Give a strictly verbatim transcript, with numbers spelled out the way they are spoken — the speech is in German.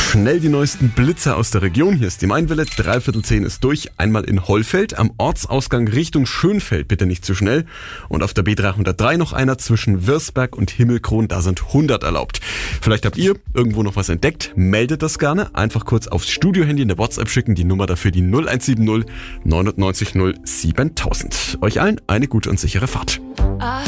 Schnell die neuesten Blitzer aus der Region. Hier ist die Mainwelle. Dreiviertel zehn ist durch. Einmal in Hollfeld. Am Ortsausgang Richtung Schönfeld bitte nicht zu schnell. Und auf der B dreihundertdrei noch einer zwischen Wirsberg und Himmelkron. Da sind hundert erlaubt. Vielleicht habt ihr irgendwo noch was entdeckt. Meldet das gerne. Einfach kurz aufs Studiohandy in der WhatsApp schicken. Die Nummer dafür die null eins sieben null neunundneunzig null siebentausend. Euch allen eine gute und sichere Fahrt.